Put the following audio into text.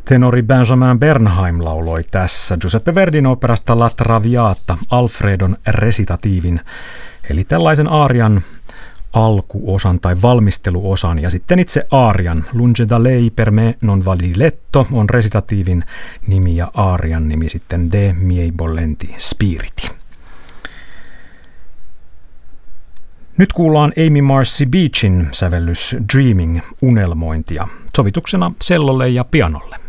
Tenori Benjamin Bernheim lauloi tässä Giuseppe Verdin operasta La Traviata Alfredon resitatiivin, eli tällaisen aarian alkuosan tai valmisteluosan, ja sitten itse aarian Lunge da lei per me non va di letto on resitatiivin nimi ja aarian nimi sitten De miei bollenti spiriti. Nyt kuullaan Amy Marcy Beachin sävellys Dreaming unelmointia sovituksena sellolle ja pianolle.